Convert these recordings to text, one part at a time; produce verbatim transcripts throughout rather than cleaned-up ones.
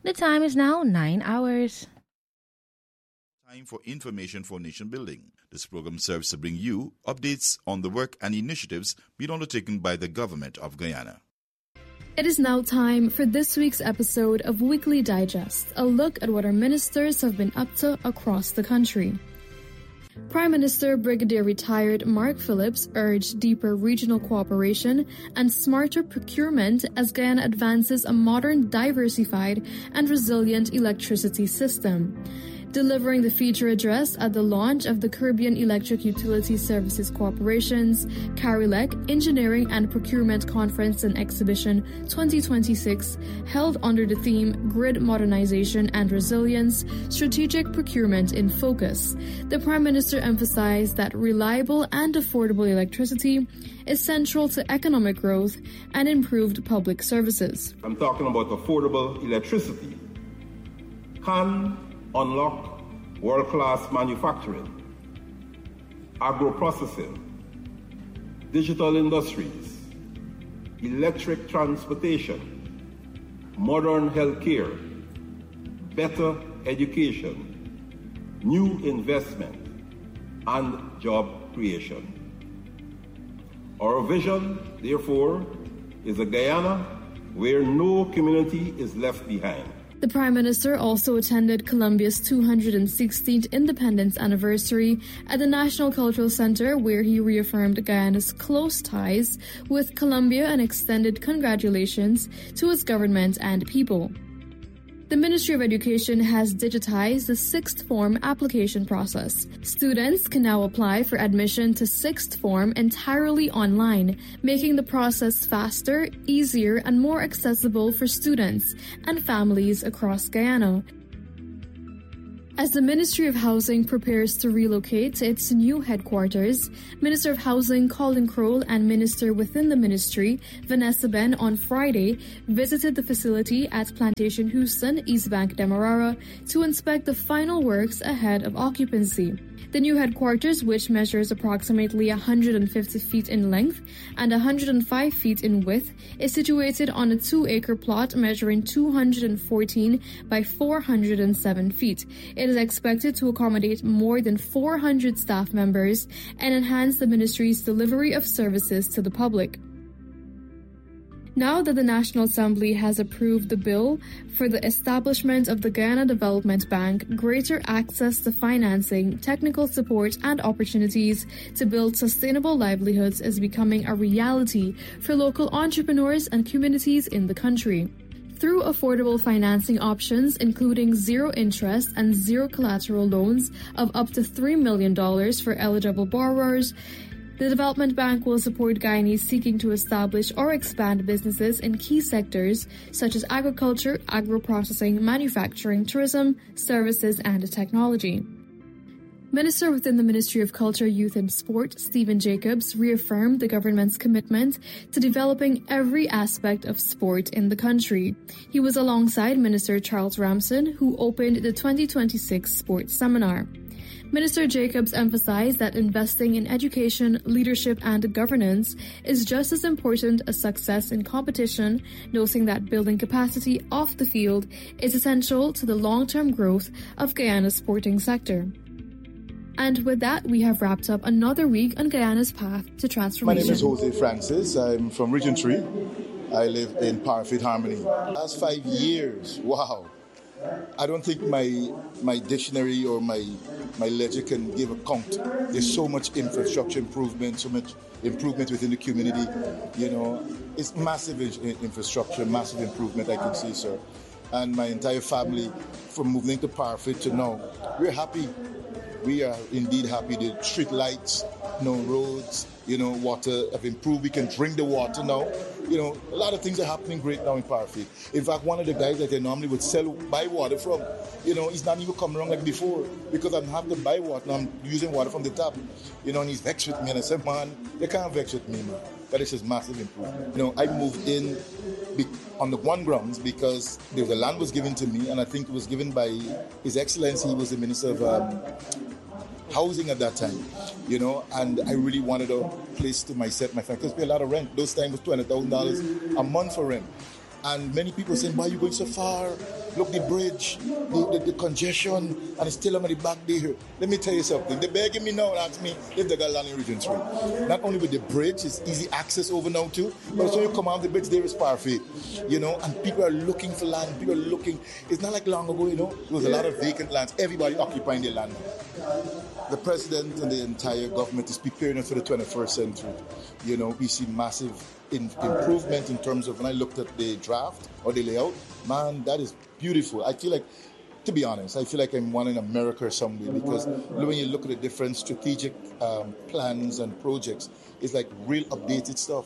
The time is now nine hours. Time for Information for Nation Building. This program serves to bring you updates on the work and initiatives being undertaken by the government of Guyana. It is now time for this week's episode of Weekly Digest, a look at what our ministers have been up to across the country. Prime Minister Brigadier Retired Mark Phillips urged deeper regional cooperation and smarter procurement as Guyana advances a modern, diversified, and resilient electricity system. Delivering the feature address at the launch of the Caribbean Electric Utility Services Corporation's CARILEC Engineering and Procurement Conference and Exhibition twenty twenty-six, held under the theme Grid Modernization and Resilience, Strategic Procurement in Focus. The Prime Minister emphasized that reliable and affordable electricity is central to economic growth and improved public services. I'm talking about affordable electricity. Can unlock world-class manufacturing, agro-processing, digital industries, electric transportation, modern healthcare, better education, new investment, and job creation. Our vision, therefore, is a Guyana where no community is left behind. The Prime Minister also attended Colombia's two hundred sixteenth independence anniversary at the National Cultural Center, where he reaffirmed Guyana's close ties with Colombia and extended congratulations to its government and people. The Ministry of Education has digitized the sixth form application process. Students can now apply for admission to sixth form entirely online, making the process faster, easier, and more accessible for students and families across Guyana. As the Ministry of Housing prepares to relocate to its new headquarters, Minister of Housing Colin Crowell and Minister within the Ministry, Vanessa Ben, on Friday visited the facility at Plantation Houston, East Bank, Demerara, to inspect the final works ahead of occupancy. The new headquarters, which measures approximately one hundred fifty feet in length and one hundred five feet in width, is situated on a two-acre plot measuring two hundred fourteen by four hundred seven feet. It is expected to accommodate more than four hundred staff members and enhance the ministry's delivery of services to the public. Now that the National Assembly has approved the bill for the establishment of the Guyana Development Bank, greater access to financing, technical support, and opportunities to build sustainable livelihoods is becoming a reality for local entrepreneurs and communities in the country. Through affordable financing options, including zero interest and zero collateral loans of up to three million dollars for eligible borrowers, the Development Bank will support Guyanese seeking to establish or expand businesses in key sectors such as agriculture, agro-processing, manufacturing, tourism, services, and technology. Minister within the Ministry of Culture, Youth and Sport, Stephen Jacobs, reaffirmed the government's commitment to developing every aspect of sport in the country. He was alongside Minister Charles Ramson, who opened the twenty twenty-six Sports Seminar. Minister Jacobs emphasized that investing in education, leadership, and governance is just as important as success in competition, noting that building capacity off the field is essential to the long-term growth of Guyana's sporting sector. And with that, we have wrapped up another week on Guyana's path to transformation. My name is Jose Francis. I'm from Region three. I live in Parfitt Harmony. Last five years, wow. I don't think my my dictionary or my my ledger can give a count. There's so much infrastructure improvement, so much improvement within the community. You know, it's massive in- infrastructure, massive improvement I can see, sir. And my entire family, from moving to Parfitt to now, we're happy. We are indeed happy. The street lights, no roads, you know, water have improved. We can drink the water now. You know, a lot of things are happening great now in Parfitt. In fact, one of the guys that I normally would sell, buy water from, you know, he's not even coming around like before because I'm having to buy water. Now I'm using water from the tap, you know, and he's vexed with me. And I said, man, you can't vex with me, man. But it's just massive improvement. You know, I moved in be- on the one grounds because the land was given to me, and I think it was given by His Excellency. He was the Minister of um, Housing at that time, you know, and I really wanted a place to myself, my family, because we pay a lot of rent. Those times was two hundred thousand dollars a month for rent. And many people saying, why are you going so far? Look, the bridge, the, the, the congestion, and it's still on the back there. Let me tell you something. They're begging me now and ask me if they got land in Region three. Not only with the bridge, it's easy access over now too, but also you come out the bridge, there is Parfait. You know, and people are looking for land. People are looking. It's not like long ago, you know, there was a lot of vacant lands. Everybody occupying their land now. The president and the entire government is preparing us for the twenty-first century. You know, we see massive in improvement in terms of, when I looked at the draft or the layout, man, that is beautiful. I feel like, to be honest, I feel like I'm one in America somewhere, because when you look at the different strategic um, plans and projects, it's like real updated stuff.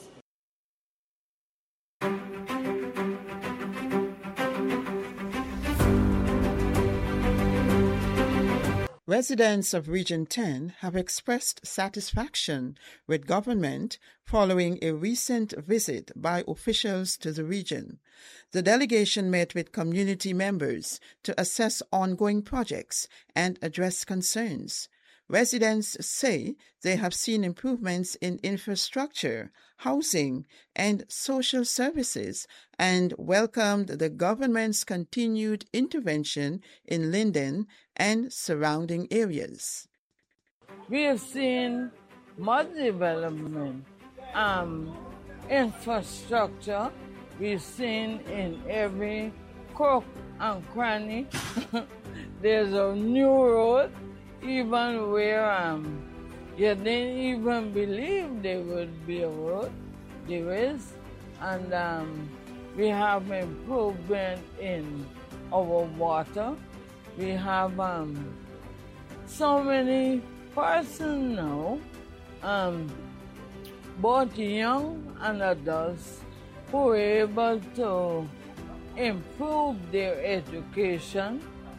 Residents of Region ten have expressed satisfaction with government following a recent visit by officials to the region. The delegation met with community members to assess ongoing projects and address concerns. Residents say they have seen improvements in infrastructure, housing, and social services, and welcomed the government's continued intervention in Linden and surrounding areas. We have seen more development, um, infrastructure. We've seen in every crook and cranny. There's a new road, even where um, you didn't even believe there would be a road. There is. And um, we have improvement in our water. We have um, so many persons now, um, both young and adults, who are able to improve their education,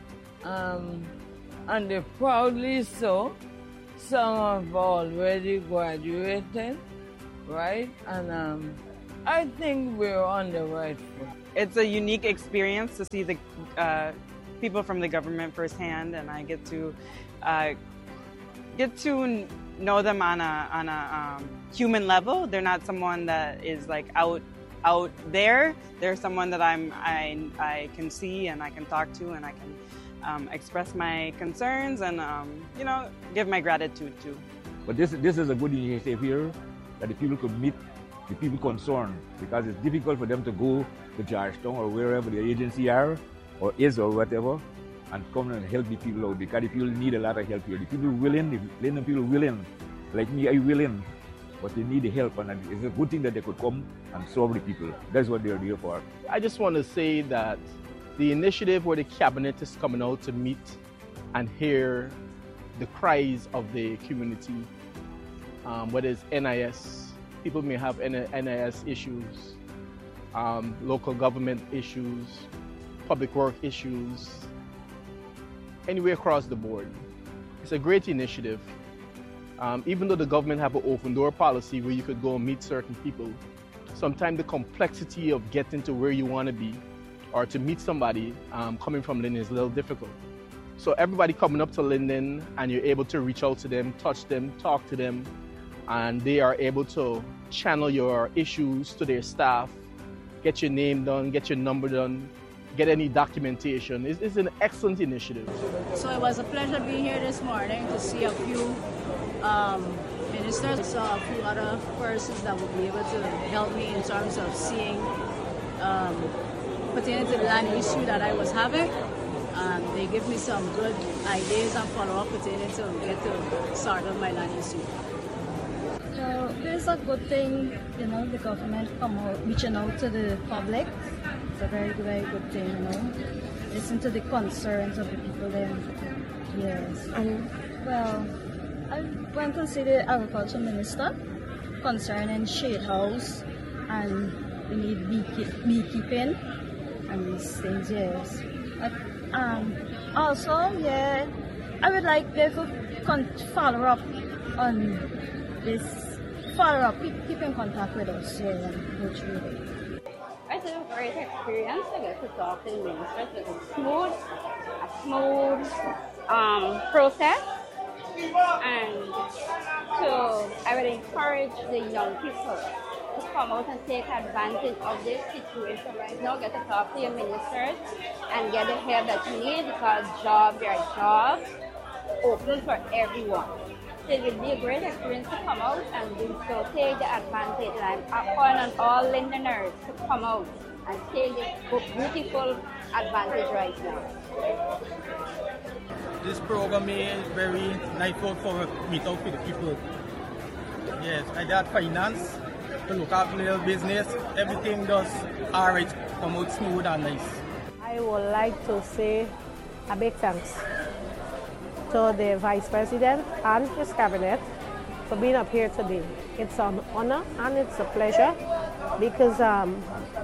um, and they proudly so. Some have already graduated, right? And um, I think we're on the right foot. It's a unique experience to see the uh, people from the government firsthand, and I get to uh, get to know them on a on a um, human level. They're not someone that is like out out there. They're someone that I'm I I can see and I can talk to, and I can um, express my concerns and um, you know, give my gratitude to. But this this is a good initiative here, that the people could meet the people concerned, because it's difficult for them to go to Georgetown or wherever the agency are or is or whatever, and come and help the people out, because the people need a lot of help here. The people willing, the Linden people willing, like me, I willing, but they need the help, and it's a good thing that they could come and serve the people. That's what they're here for. I just want to say that the initiative where the cabinet is coming out to meet and hear the cries of the community, um, whether it's N I S, people may have N I S issues, um, local government issues, public work issues, anywhere across the board. It's a great initiative. Um, even though the government have an open door policy where you could go and meet certain people, sometimes the complexity of getting to where you want to be or to meet somebody um, coming from Linden is a little difficult. So everybody coming up to Linden and you're able to reach out to them, touch them, talk to them, and they are able to channel your issues to their staff, get your name done, get your number done, get any documentation. It's, it's an excellent initiative. So it was a pleasure being here this morning to see a few um, ministers. I saw a few other persons that would be able to help me in terms of seeing um, pertaining to the land issue that I was having. And they give me some good ideas and follow-up pertaining to get to start on my land issue. So it's a good thing, you know, the government come out, reaching out to the public. It's a very, very good thing, you know. Listen to the concerns of the people there. Yes. And, well, I went to see the agriculture minister concerning shade house, and we need beekeep, beekeeping and these things, yes. But, um, also, yeah, I would like them to follow up on this, follow up, keep, keep in contact with us, yeah, and go through it. It's a great experience to get to talk to the ministers. It's a smooth, a smooth um, process, and so I would encourage the young people to come out and take advantage of this situation right now, get to talk to your ministers and get the help that you need, because jobs are jobs open for everyone. So it will be a great experience to come out and do so. Take the advantage, and I'm calling on all Londoners to come out and take this beautiful advantage right now. This program is very nice for me to talk with the people. Yes, I got finance to look after little business. Everything does all right, come out smooth and nice. I would like to say a big thanks to the Vice President and his cabinet for being up here today. It's an honor and it's a pleasure because um,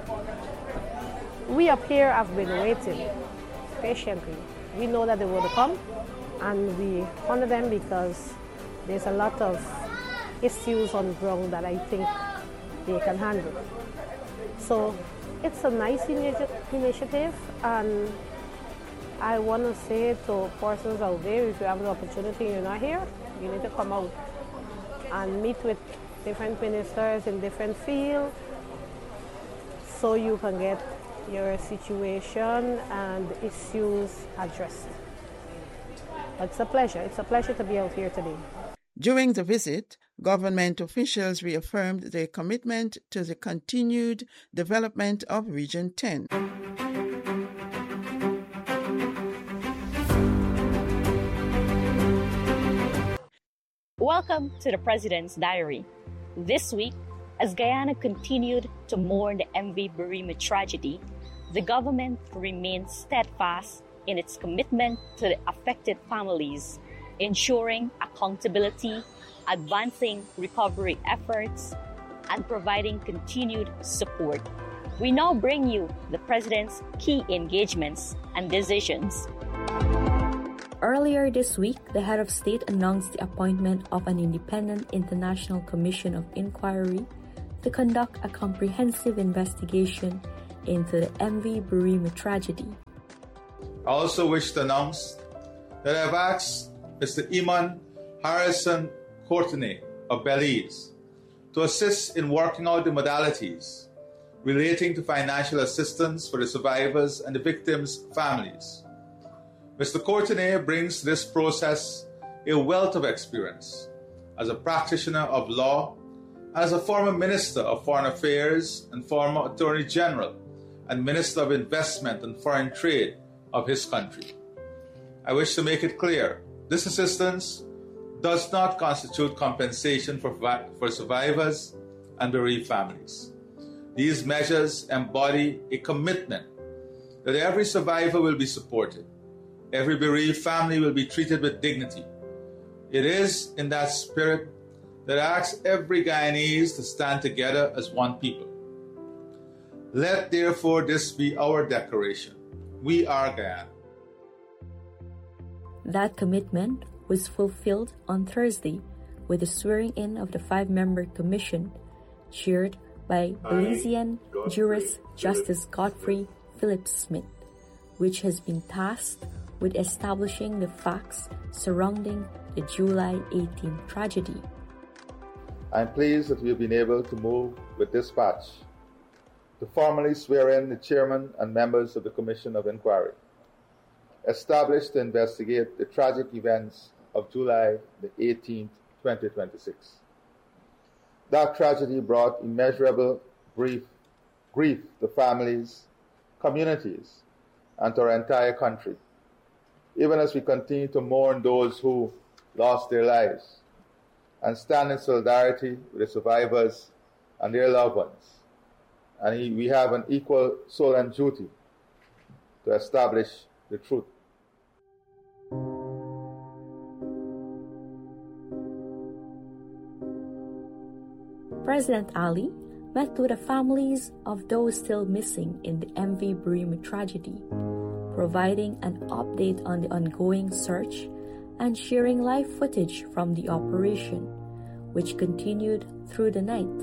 we up here have been waiting patiently. We know that they will come and we honor them because there's a lot of issues on the ground that I think they can handle. So it's a nice initi- initiative, and I want to say to persons out there, if you have the opportunity and you're not here, you need to come out and meet with different ministers in different fields so you can get your situation and issues addressed. It's a pleasure. It's a pleasure to be out here today. During the visit, government officials reaffirmed their commitment to the continued development of Region ten. Welcome to the President's Diary. This week, as Guyana continued to mourn the M V Birima tragedy, the government remained steadfast in its commitment to the affected families, ensuring accountability, advancing recovery efforts, and providing continued support. We now bring you the President's key engagements and decisions. Earlier this week, the head of state announced the appointment of an independent international commission of inquiry to conduct a comprehensive investigation into the M V Birima tragedy. I also wish to announce that I have asked Mister Iman Harrison Courtenay of Belize to assist in working out the modalities relating to financial assistance for the survivors and the victims' families. Mister Courtenay brings to this process a wealth of experience as a practitioner of law, as a former Minister of Foreign Affairs and former Attorney General and Minister of Investment and Foreign Trade of his country. I wish to make it clear, this assistance does not constitute compensation for, for survivors and bereaved families. These measures embody a commitment that every survivor will be supported. Every bereaved family will be treated with dignity. It is in that spirit that I ask every Guyanese to stand together as one people. Let therefore this be our declaration. We are Guyana. That commitment was fulfilled on Thursday with the swearing-in of the five-member commission chaired by Belizean jurist Justice Godfrey Phillips-Smith, which has been tasked with establishing the facts surrounding the July eighteenth tragedy. I am pleased that we have been able to move with dispatch to formally swear in the chairman and members of the Commission of Inquiry, established to investigate the tragic events of July the eighteenth, twenty twenty-six. That tragedy brought immeasurable grief, grief to families, communities, and to our entire country, even as we continue to mourn those who lost their lives and stand in solidarity with the survivors and their loved ones. And we have an equal solemn duty to establish the truth. President Ali met with the families of those still missing in the M V Birima tragedy, providing an update on the ongoing search and sharing live footage from the operation, which continued through the night.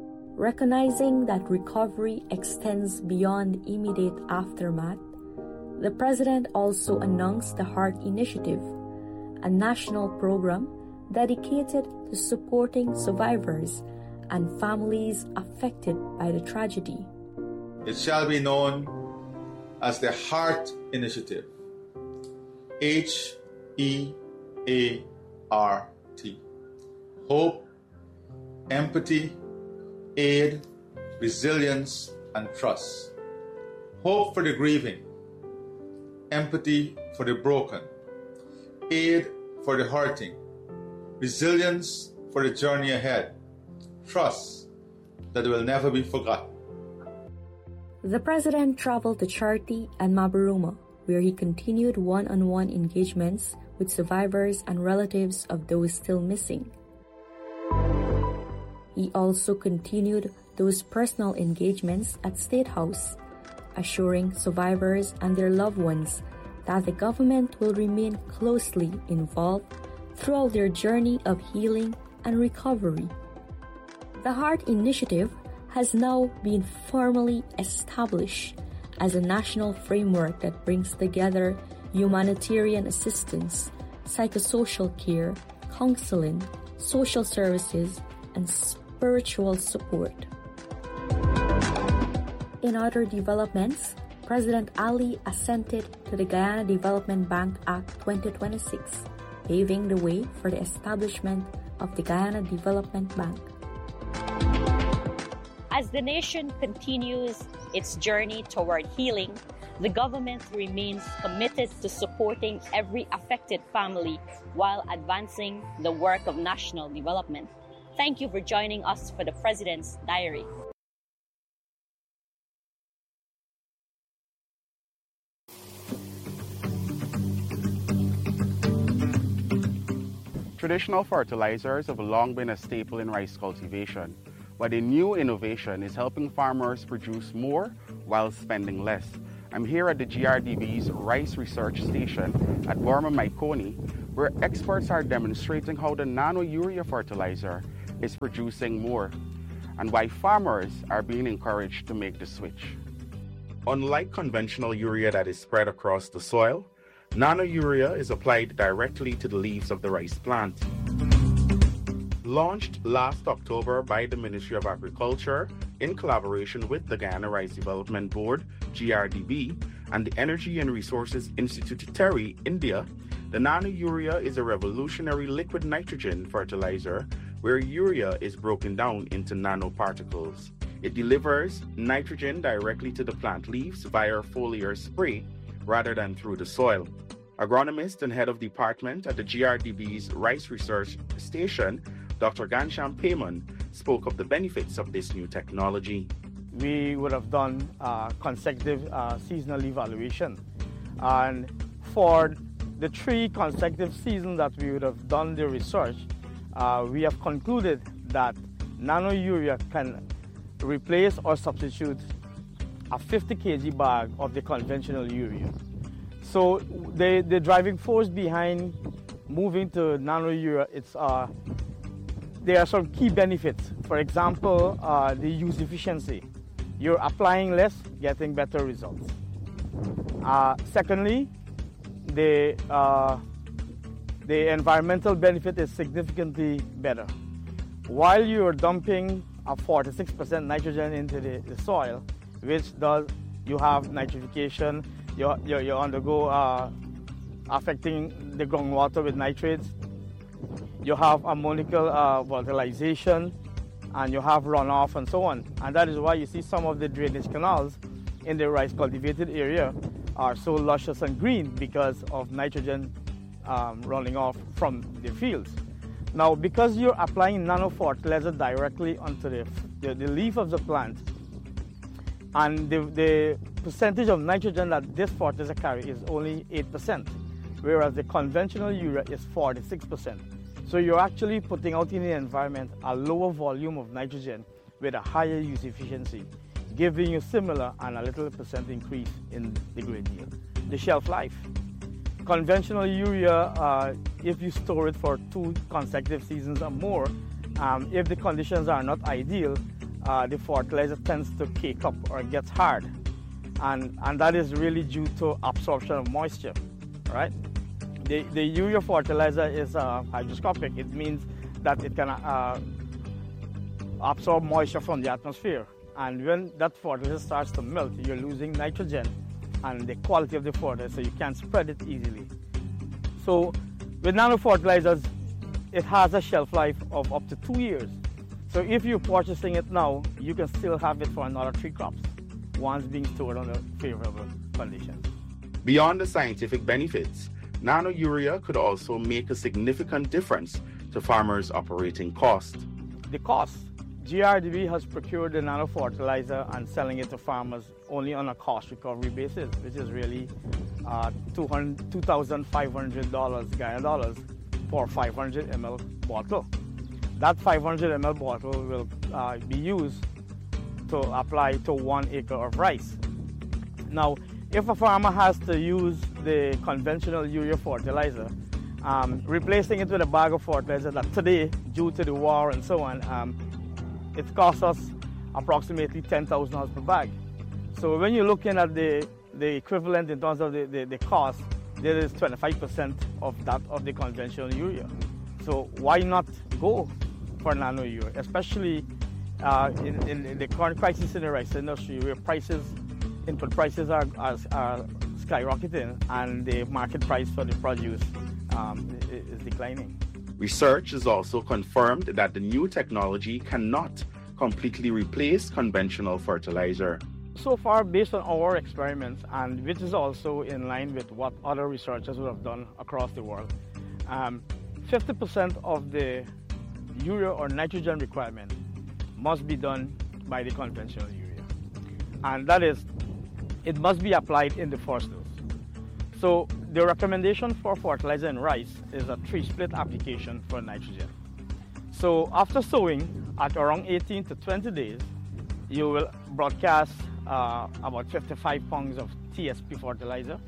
Recognizing that recovery extends beyond immediate aftermath, The President also announced the HEART Initiative, a national program dedicated to supporting survivors and families affected by the tragedy. It shall be known as the HEART Initiative, H E A R T. Hope, empathy, aid, resilience, and trust. Hope for the grieving, empathy for the broken, aid for the hurting, resilience for the journey ahead, trust that will never be forgotten. The President traveled to Charity and Mabaruma, where he continued one-on-one engagements with survivors and relatives of those still missing. He also continued those personal engagements at State House, assuring survivors and their loved ones that the government will remain closely involved throughout their journey of healing and recovery. The HEART Initiative has now been formally established as a national framework that brings together humanitarian assistance, psychosocial care, counseling, social services, and spiritual support. In other developments, President Ali assented to the Guyana Development Bank Act twenty twenty-six, paving the way for the establishment of the Guyana Development Bank. As the nation continues its journey toward healing, the government remains committed to supporting every affected family while advancing the work of national development. Thank you for joining us for the President's Diary. Traditional fertilizers have long been a staple in rice cultivation, but a new innovation is helping farmers produce more while spending less. I'm here at the G R D B's Rice Research Station at Borma-Maikoni, where experts are demonstrating how the nano-urea fertilizer is producing more and why farmers are being encouraged to make the switch. Unlike conventional urea that is spread across the soil, nano-urea is applied directly to the leaves of the rice plant. Launched last October by the Ministry of Agriculture in collaboration with the Guyana Rice Development Board, G R D B, and the Energy and Resources Institute Terry, India, the nano-urea is a revolutionary liquid nitrogen fertilizer where urea is broken down into nanoparticles. It delivers nitrogen directly to the plant leaves via foliar spray rather than through the soil. Agronomist and head of department at the G R D B's Rice Research Station, Doctor Ghansham Payman, spoke of the benefits of this new technology. We would have done uh, consecutive uh, seasonal evaluation, and for the three consecutive seasons that we would have done the research, uh, we have concluded that nano-urea can replace or substitute a fifty kilogram bag of the conventional urea. So the, the driving force behind moving to nano-urea, it's, uh, there are some key benefits. For example, uh, the use efficiency. You're applying less, getting better results. Uh, secondly, the, uh, the environmental benefit is significantly better. While you're dumping a forty-six percent nitrogen into the, the soil, which does, you have nitrification, you, you, you undergo uh, affecting the groundwater with nitrates, you have ammonical uh, volatilization, and you have runoff and so on. And that is why you see some of the drainage canals in the rice cultivated area are so luscious and green because of nitrogen um, running off from the fields. Now, because you're applying nano fertilizer directly onto the, the, the leaf of the plant, and the, the percentage of nitrogen that this fertilizer carries is only eight percent, whereas the conventional urea is forty-six percent. So you're actually putting out in the environment a lower volume of nitrogen with a higher use efficiency, giving you similar and a little percent increase in the grain yield. The shelf life. Conventional urea, uh, if you store it for two consecutive seasons or more, um, if the conditions are not ideal, uh, the fertilizer tends to cake up or gets hard. and, and that is really due to absorption of moisture, right? The, the urea fertilizer is uh, hygroscopic. It means that it can uh, absorb moisture from the atmosphere. And when that fertilizer starts to melt, you're losing nitrogen and the quality of the fertilizer, so you can't spread it easily. So with nano fertilizers, it has a shelf life of up to two years. So if you're purchasing it now, you can still have it for another three crops, once being stored under favorable conditions. Beyond the scientific benefits, nano urea could also make a significant difference to farmers' operating cost. The cost. G R D B has procured the nano fertilizer and selling it to farmers only on a cost recovery basis, which is really uh, two thousand five hundred dollars Guyana dollars for five hundred milliliter bottle. That five hundred milliliter bottle will uh, be used to apply to one acre of rice. Now, if a farmer has to use the conventional urea fertilizer, um, replacing it with a bag of fertilizer that today, due to the war and so on, um, it costs us approximately ten thousand dollars per bag. So when you're looking at the, the equivalent in terms of the, the, the cost, there is twenty-five percent of that of the conventional urea. So why not go for nano urea, especially uh, in, in, in the current crisis in the rice industry where prices, input prices are, are, are skyrocketing and the market price for the produce um, is declining. Research has also confirmed that the new technology cannot completely replace conventional fertilizer. So far, based on our experiments, and which is also in line with what other researchers would have done across the world, um, fifty percent of the urea or nitrogen requirement must be done by the conventional urea. And that is, it must be applied in the first dose. So the recommendation for fertilizer in rice is a three-split application for nitrogen. So after sowing, at around eighteen to twenty days, you will broadcast uh, about fifty-five pounds of T S P fertilizer,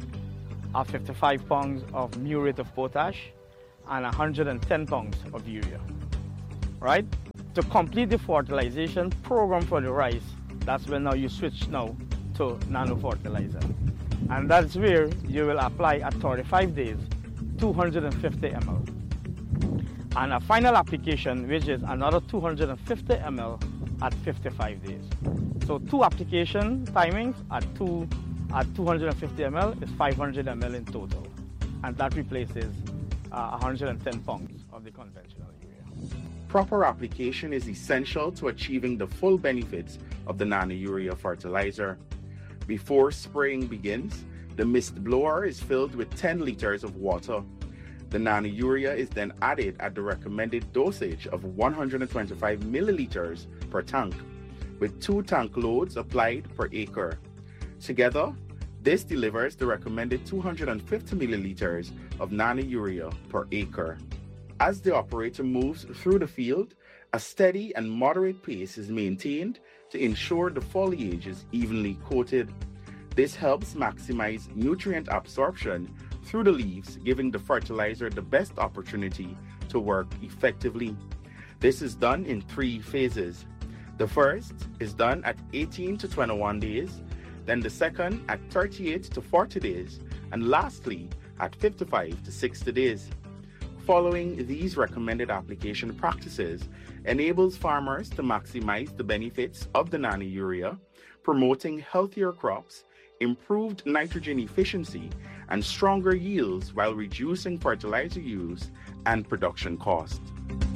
uh, fifty-five pounds of muriate of potash, and one hundred ten pounds of urea, right? To complete the fertilization program for the rice, that's when now you switch now to nano fertilizer. And that's where you will apply at thirty-five days, two hundred fifty milliliters. And a final application, which is another two hundred fifty milliliters at fifty-five days. So two application timings at two at two hundred fifty milliliters is five hundred milliliters in total. And that replaces uh, one hundred ten pounds of the conventional urea. Proper application is essential to achieving the full benefits of the nano urea fertilizer. Before spraying begins, the mist blower is filled with ten liters of water. The nano urea is then added at the recommended dosage of one hundred twenty-five milliliters per tank, with two tank loads applied per acre. Together, this delivers the recommended two hundred fifty milliliters of nano urea per acre. As the operator moves through the field, a steady and moderate pace is maintained to ensure the foliage is evenly coated. This helps maximize nutrient absorption through the leaves, giving the fertilizer the best opportunity to work effectively. This is done in three phases. The first is done at eighteen to twenty-one days, then the second at thirty-eight to forty days, and lastly at fifty-five to sixty days. Following these recommended application practices enables farmers to maximize the benefits of the nano urea, promoting healthier crops, improved nitrogen efficiency, and stronger yields while reducing fertilizer use and production cost.